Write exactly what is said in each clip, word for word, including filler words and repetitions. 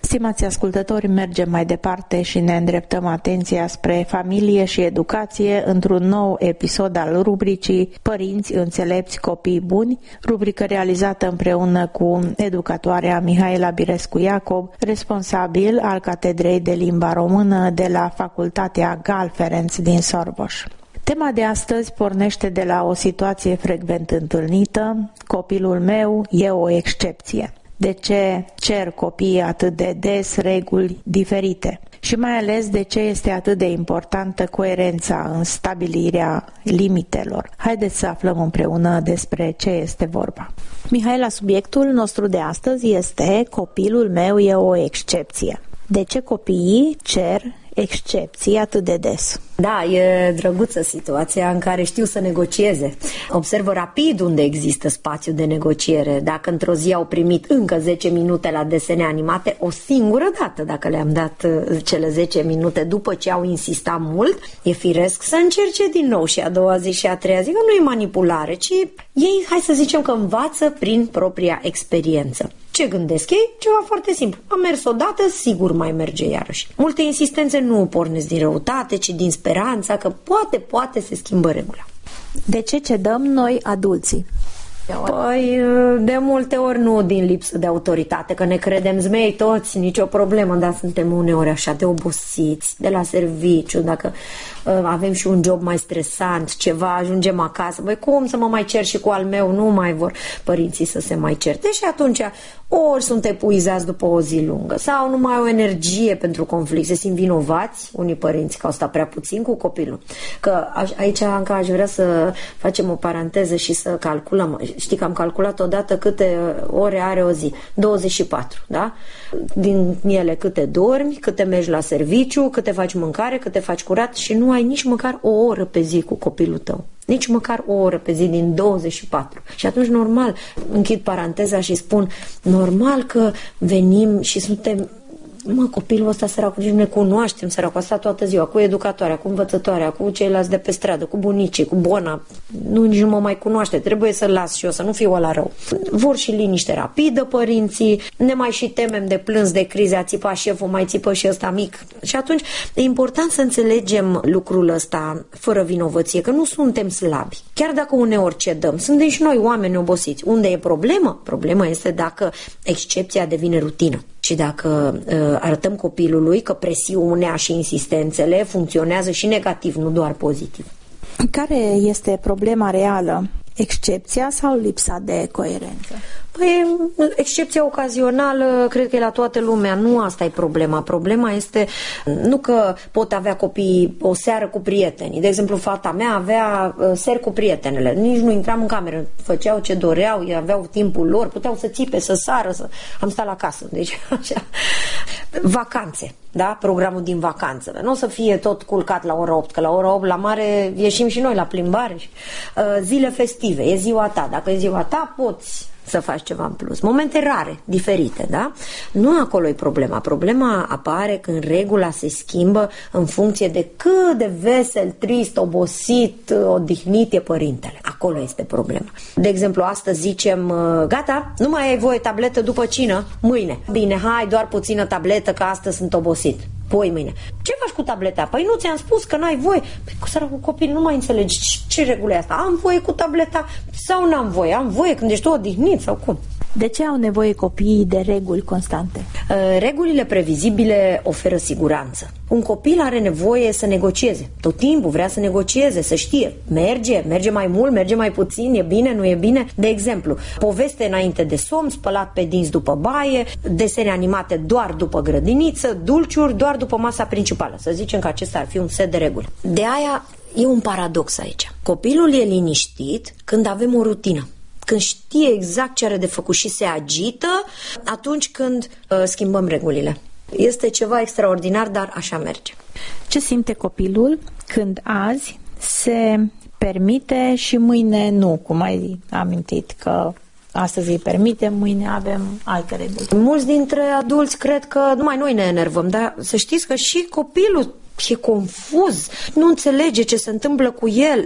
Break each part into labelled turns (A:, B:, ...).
A: Stimați ascultători, mergem mai departe și ne îndreptăm atenția spre familie și educație într-un nou episod al rubricii Părinți înțelepți, copii buni, rubrică realizată împreună cu educatoarea Mihaela Birescu-Iacob, responsabil al Catedrei de Limba Română de la Facultatea Galferenț din Sorboș. Tema de astăzi pornește de la o situație frecvent întâlnită: copilul meu e o excepție. De ce cer copiii atât de des reguli diferite? Și mai ales de ce este atât de importantă coerența în stabilirea limitelor? Haideți să aflăm împreună despre ce este vorba. Mihaela, subiectul nostru de astăzi este copilul meu e o excepție. De ce copiii cer excepții atât de des?
B: Da, e drăguță situația în care știu să negocieze. Observă rapid unde există spațiu de negociere. Dacă într-o zi au primit încă zece minute la desene animate, o singură dată, dacă le-am dat cele zece minute după ce au insistat mult, e firesc să încerce din nou și a doua zi și a treia zi, că nu e manipulare, ci ei, hai să zicem că învață prin propria experiență. Ce gândesc ei? Ceva foarte simplu. Am mers odată, sigur mai merge iarăși. Multe insistențe nu pornesc din răutate, ci din speranța că poate, poate se schimbă regula.
A: De ce cedăm noi, adulții?
B: Păi, de multe ori nu din lipsă de autoritate, că ne credem zmei toți, nicio problemă, dar suntem uneori așa de obosiți de la serviciu, dacă uh, avem și un job mai stresant, ceva, ajungem acasă, băi, cum să mă mai cer și cu al meu? Nu mai vor părinții să se mai certe și atunci ori sunt epuizați după o zi lungă sau nu mai au energie pentru conflict, se simt vinovați unii părinți că au stat prea puțin cu copilul. Că aici încă aș vrea să facem o paranteză și să calculăm. Știi că am calculat odată câte ore are o zi. douăzeci și patru, da? Din ele câte dormi, câte mergi la serviciu, câte faci mâncare, câte faci curat și nu ai nici măcar o oră pe zi cu copilul tău. Nici măcar o oră pe zi din douăzeci și patru. Și atunci, normal, închid paranteza și spun, normal că venim și suntem, mă, copilul ăsta săracul, nici nu ne cunoaștem, săracul, a stat toată ziua cu educatoarea, cu învățătoarea, cu ceilalți de pe stradă, cu bunicii, cu bona, nu, nici nu mă mai cunoaște, trebuie să-l las și eu, să nu fiu ăla rău. Vor și liniște rapidă părinții, ne mai și temem de plâns, de crize, a țipat șeful, mai țipă și ăsta mic. Și atunci e important să înțelegem lucrul ăsta fără vinovăție, că nu suntem slabi. Chiar dacă uneori cedăm, suntem și noi oameni obosiți. Unde e problema? Problema este dacă excepția devine rutină. Și dacă uh, arătăm copilului că presiunea și insistențele funcționează și negativ, nu doar pozitiv.
A: Care este problema reală? Excepția sau lipsa de coerență?
B: Păi, excepția ocazională, cred că e la toată lumea, nu asta e problema. Problema este nu că pot avea copii o seară cu prietenii. De exemplu, fata mea avea seri cu prietenele, nici nu intram în cameră, făceau ce doreau, ei aveau timpul lor, puteau să țipe, să sară, să... am stat la casă. Deci, așa. Vacanțe, da? Programul din vacanță. Nu o să fie tot culcat la ora opt, că la ora opt la mare ieșim și noi la plimbare. Zile festive, e ziua ta. Dacă e ziua ta, poți să faci ceva în plus. Momente rare, diferite, da? Nu acolo e problema. Problema apare când regula se schimbă în funcție de cât de vesel, trist, obosit, odihnit e părintele. Acolo este problema. De exemplu, astăzi zicem, gata, nu mai ai voie tabletă după cină, mâine. Bine, hai, doar puțină tabletă, că astăzi sunt obosit. Poi mâine. Ce faci cu tableta? Păi nu ți-am spus că n-ai voie. Păi cu săracul copil nu mai înțelegi ce, ce regulă e asta. Am voie cu tableta sau n-am voie? Am voie când ești tu odihnit sau cum?
A: De ce au nevoie copiii de reguli constante?
B: Regulile previzibile oferă siguranță. Un copil are nevoie să negocieze. Tot timpul vrea să negocieze, să știe. Merge, merge mai mult, merge mai puțin, e bine, nu e bine. De exemplu, poveste înainte de somn, spălat pe dinți după baie, desene animate doar după grădiniță, dulciuri doar după masa principală. Să zicem că acesta ar fi un set de reguli. De aia e un paradox aici. Copilul e liniștit când avem o rutină. Când știe exact ce are de făcut și se agită atunci când uh, schimbăm regulile. Este ceva extraordinar, dar așa merge.
A: Ce simte copilul când azi se permite și mâine nu, cum ai amintit că astăzi îi permite, mâine avem alte reguli?
B: Mulți dintre adulți cred că numai noi ne enervăm, dar să știți că și copilul e confuz, nu înțelege ce se întâmplă cu el.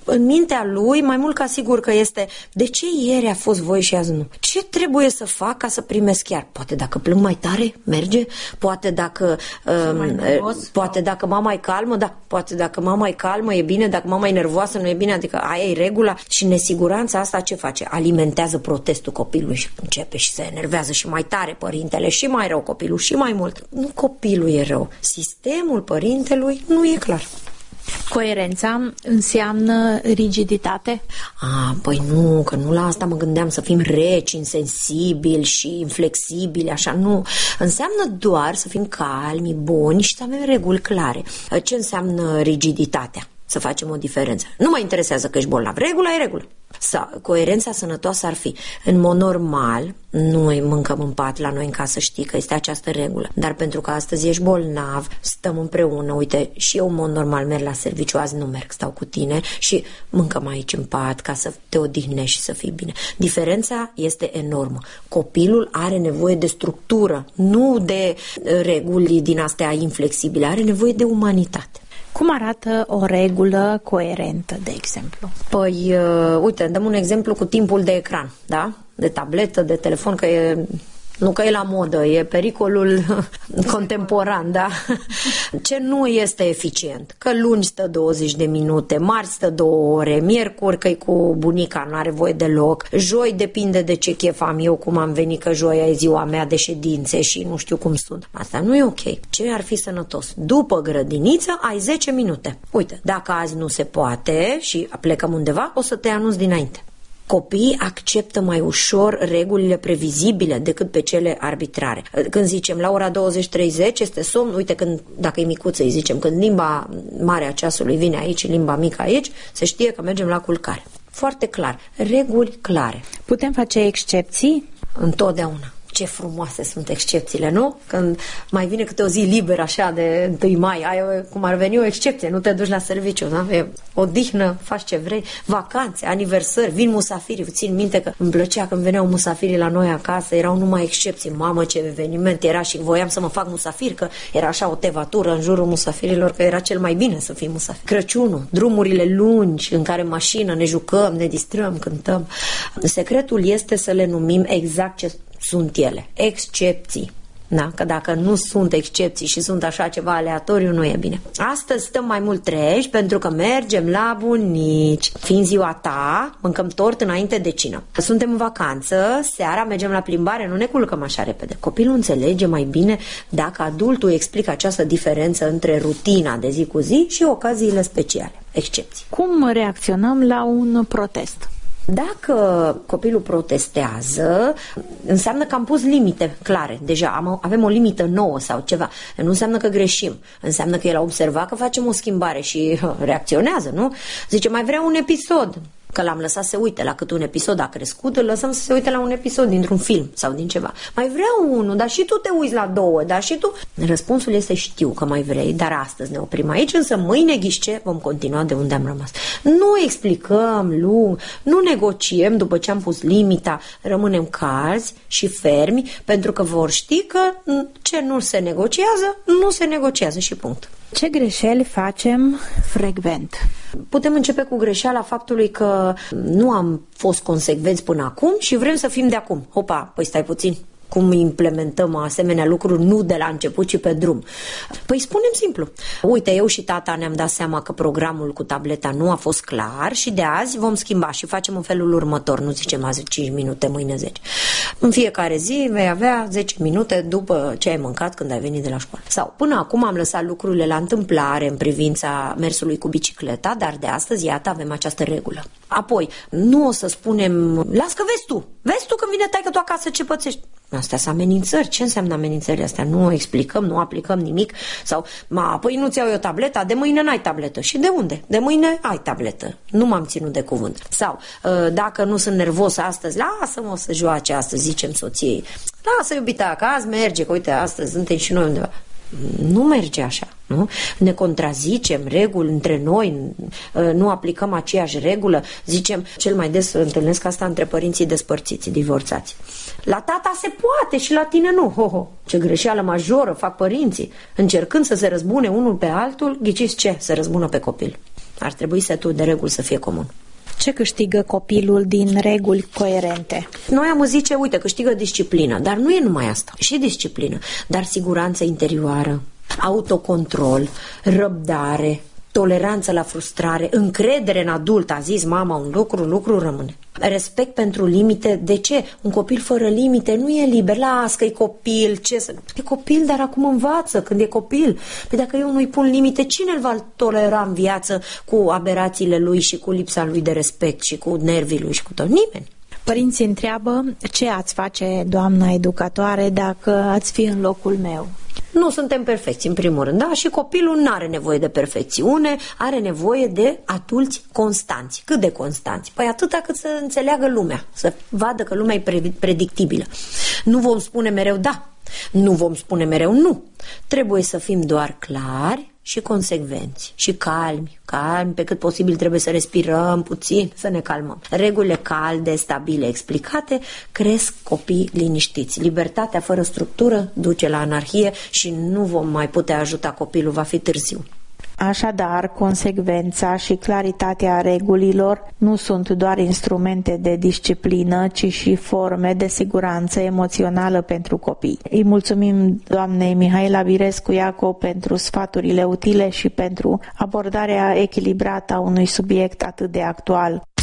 B: în mintea lui, mai mult ca sigur că este de ce ieri a fost voie și azi nu? Ce trebuie să fac ca să primesc chiar? Poate dacă plâng mai tare, merge? Poate dacă um, nervos, poate sau... dacă mama e calmă, da, poate dacă mama e calmă e bine, dacă mama e nervoasă nu e bine, adică aia e regula. Și nesiguranța asta ce face? Alimentează protestul copilului și începe și se enervează și mai tare părintele și mai rău copilul și mai mult. Nu copilul e rău, sistemul părintelui nu e clar.
A: Coerența înseamnă rigiditate?
B: Ah, păi nu, că nu la asta mă gândeam, să fim reci, insensibili și inflexibili, așa, nu. Înseamnă doar să fim calmi, buni și să avem reguli clare. Ce înseamnă rigiditatea? Să facem o diferență. Nu mă interesează că ești bolnav, regula e regulă. Sau, coerența sănătoasă ar fi, în mod normal, noi mâncăm în pat la noi în casă, știi că este această regulă, dar pentru că astăzi ești bolnav, stăm împreună, uite, și eu în mod normal merg la serviciu, azi nu merg, stau cu tine și mâncăm aici în pat ca să te odihnești și să fii bine. Diferența este enormă. Copilul are nevoie de structură, nu de reguli din astea inflexibile, are nevoie de umanitate.
A: Cum arată o regulă coerentă, de exemplu?
B: Păi, uh, uite, dăm un exemplu cu timpul de ecran, da? De tabletă, de telefon, că e... Nu că e la modă, e pericolul contemporan, da? Ce nu este eficient? Că luni stă douăzeci de minute, marți stă două ore, miercuri că-i cu bunica, nu are voie deloc, joi depinde de ce chef am eu, cum am venit, că joia e ziua mea de ședințe și nu știu cum sunt. Asta nu e ok. Ce ar fi sănătos? După grădiniță ai zece minute. Uite, dacă azi nu se poate și plecăm undeva, o să te anunț dinainte. Copiii acceptă mai ușor regulile previzibile decât pe cele arbitrare. Când zicem la ora douăzeci treizeci este somn, uite, când, dacă e micuță îi zicem, când limba mare a ceasului vine aici, limba mică aici, se știe că mergem la culcare. Foarte clar, reguli clare.
A: Putem face excepții?
B: Întotdeauna. Ce frumoase sunt excepțiile, nu? Când mai vine câte o zi liberă așa de întâi mai, ai cum ar veni o excepție, nu te duci la serviciu, da? E odihnă, faci ce vrei, vacanțe, aniversări, vin musafiri. Țin minte că îmi plăcea când veneau musafirii la noi acasă, erau numai excepții. Mamă, ce eveniment era și voiam să mă fac musafir, că era așa o tevatură în jurul musafirilor, că era cel mai bine să fii musafir. Crăciunul, drumurile lungi în care în mașină ne jucăm, ne distrăm, cântăm. Secretul este să le numim exact ce sunt ele, excepții. Da? Că dacă nu sunt excepții și sunt așa ceva aleatoriu, nu e bine. Astăzi stăm mai mult treji pentru că mergem la bunici. Fiind ziua ta, mâncăm tort înainte de cină. Suntem în vacanță, seara mergem la plimbare, nu ne culcăm așa repede. Copilul înțelege mai bine dacă adultul explică această diferență între rutina de zi cu zi și ocaziile speciale, excepții.
A: Cum reacționăm la un protest?
B: Dacă copilul protestează, înseamnă că am pus limite clare. Deja am, avem o limită nouă sau ceva. Nu înseamnă că greșim. Înseamnă că el a observat că facem o schimbare și reacționează, nu? Zice, mai vrea un episod. Că l-am lăsat să se uite la cât un episod a crescut, îl lăsăm să se uite la un episod dintr-un film sau din ceva. Mai vreau unul, dar și tu te uiți la două, dar și tu... Răspunsul este știu că mai vrei, dar astăzi ne oprim aici, însă mâine ghișce vom continua de unde am rămas. Nu explicăm lung, nu negociem după ce am pus limita, rămânem calzi și fermi, pentru că vor ști că ce nu se negociază, nu se negociază și punct.
A: Ce greșeli facem frecvent?
B: Putem începe cu greșeala faptului că nu am fost consecvenți până acum și vrem să fim de acum. Hopa, păi stai puțin. Cum implementăm asemenea lucruri nu de la început, ci pe drum? Păi spunem simplu. Uite, eu și tata ne-am dat seama că programul cu tableta nu a fost clar și de azi vom schimba și facem în felul următor. Nu zicem azi cinci minute, mâine zece. În fiecare zi vei avea zece minute după ce ai mâncat când ai venit de la școală. Sau până acum am lăsat lucrurile la întâmplare în privința mersului cu bicicleta, dar de astăzi, iată, avem această regulă. Apoi, nu o să spunem, las că vezi tu, vezi tu când vine taică tu acasă ce pățești. Astea sunt amenințări. Ce înseamnă amenințările astea? Nu explicăm, nu aplicăm nimic. Sau, ma, apoi nu-ți iau eu tableta, de mâine n-ai tabletă. Și de unde? De mâine ai tabletă. Nu m-am ținut de cuvânt. Sau, dacă nu sunt nervos astăzi, lasă-mă să joace astăzi, zicem soției. Lasă, iubita, că azi merge, că uite, astăzi suntem și noi undeva. Nu merge așa, nu? Ne contrazicem reguli între noi, nu aplicăm aceeași regulă, zicem, cel mai des întâlnesc asta între părinții despărțiți, divorțați. La tata se poate și la tine nu. Ho, ho. Ce greșeală majoră fac părinții, încercând să se răzbune unul pe altul, ghiciți ce? Se răzbună pe copil. Ar trebui setul de reguli să fie comun.
A: Ce câștigă copilul din reguli coerente?
B: Noi am zice, uite, câștigă disciplină, dar nu e numai asta. Și disciplină, dar siguranță interioară, autocontrol, răbdare, toleranță la frustrare, încredere în adult. A zis mama un lucru, lucru rămâne. Respect pentru limite. De ce? Un copil fără limite nu e liber. Las că e copil, ce să... E copil, dar acum învață când e copil. Păi dacă eu nu-i pun limite, cine îl va tolera în viață cu aberațiile lui și cu lipsa lui de respect și cu nervii lui și cu tot? Nimeni.
A: Părinții întreabă ce ați face, doamna educatoare, dacă ați fi în locul meu.
B: Nu suntem perfecți, în primul rând, da? Și copilul nu are nevoie de perfecțiune, are nevoie de adulți constanți. Cât de constanți? Păi atâta cât să înțeleagă lumea, să vadă că lumea e predictibilă. Nu vom spune mereu da, nu vom spune mereu nu. Trebuie să fim doar clari și consecvenți și calmi, calmi, pe cât posibil trebuie să respirăm puțin, să ne calmăm. Regulile calde, stabile, explicate, cresc copii liniștiți. Libertatea fără structură duce la anarhie și nu vom mai putea ajuta copilul, va fi târziu.
A: Așadar, consecvența și claritatea regulilor nu sunt doar instrumente de disciplină, ci și forme de siguranță emoțională pentru copii. Îi mulțumim doamnei Mihaela Virescu-Iacob pentru sfaturile utile și pentru abordarea echilibrată a unui subiect atât de actual.